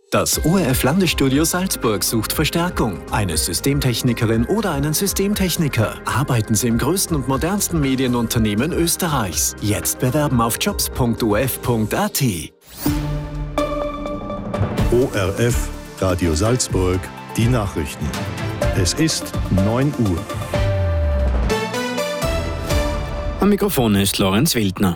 Das ORF-Landesstudio Salzburg sucht Verstärkung. Eine Systemtechnikerin oder einen Systemtechniker. Arbeiten Sie im größten und modernsten Medienunternehmen Österreichs. Jetzt bewerben auf jobs.orf.at. ORF Radio Salzburg, die Nachrichten. Es ist 9 Uhr. Am Mikrofon ist Lorenz Wildner.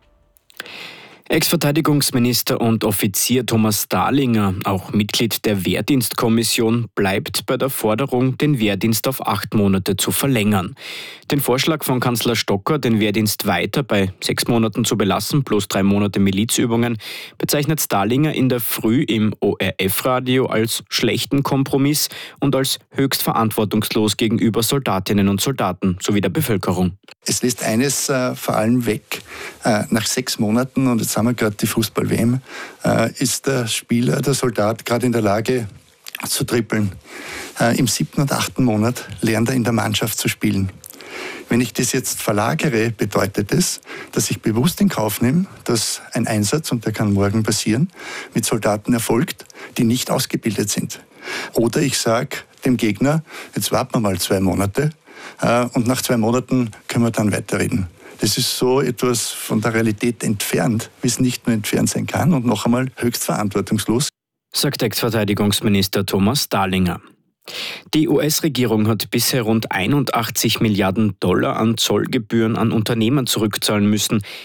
Ex-Verteidigungsminister und Offizier Thomas Dahlinger, auch Mitglied der Wehrdienstkommission, bleibt bei der Forderung, den Wehrdienst auf 8 Monate zu verlängern. Den Vorschlag von Kanzler Stocker, den Wehrdienst weiter bei 6 Monaten zu belassen, plus 3 Monate Milizübungen, bezeichnet Dahlinger in der Früh im ORF-Radio als schlechten Kompromiss und als höchst verantwortungslos gegenüber Soldatinnen und Soldaten sowie der Bevölkerung. Es lässt eines vor allem weg. Nach 6 Monaten, und jetzt haben wir gerade die Fußball-WM, ist der Spieler, der Soldat, gerade in der Lage zu trippeln. Im 7. und 8. Monat lernt er in der Mannschaft zu spielen. Wenn ich das jetzt verlagere, bedeutet das, dass ich bewusst in Kauf nehme, dass ein Einsatz, und der kann morgen passieren, mit Soldaten erfolgt, die nicht ausgebildet sind. Oder ich sage dem Gegner, jetzt warten wir mal 2 Monate, und nach 2 Monaten können wir dann weiterreden. Das ist so etwas von der Realität entfernt, wie es nicht nur entfernt sein kann, und noch einmal höchst verantwortungslos, sagt Ex-Verteidigungsminister Thomas Dahlinger. Die US-Regierung hat bisher rund 81 Milliarden $ an Zollgebühren an Unternehmen zurückzahlen müssen,